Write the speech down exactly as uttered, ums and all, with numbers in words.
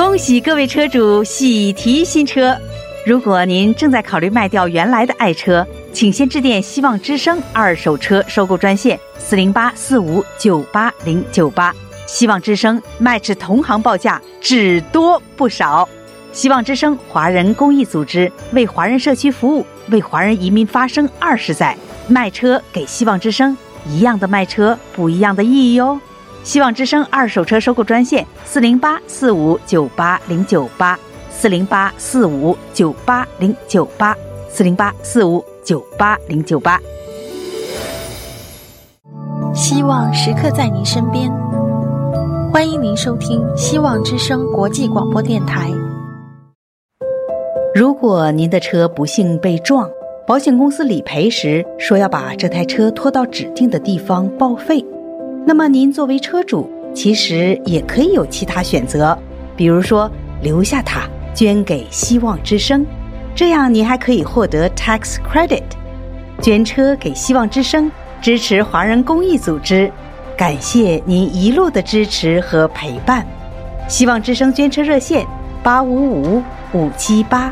恭喜各位车主喜提新车！如果您正在考虑卖掉原来的爱车，请先致电希望之声二手车收购专线四零八四五九八零九八。希望之声卖至同行报价，只多不少。希望之声华人公益组织为华人社区服务，为华人移民发声二十载，卖车给希望之声，一样的卖车，不一样的意义哦。希望之声二手车收购专线四零八四五九八零九八，四零八四五九八零九八，四零八四五九八零九八。 希望时刻在您身边，欢迎您收听希望之声国际广播电台。 如果您的车不幸被撞，保险公司理赔时说要把这台车拖到指定的地方报废，那么您作为车主其实也可以有其他选择，比如说留下它捐给希望之声，这样您还可以获得 tax credit。 捐车给希望之声，支持华人公益组织，感谢您一路的支持和陪伴。希望之声捐车热线八五五五七八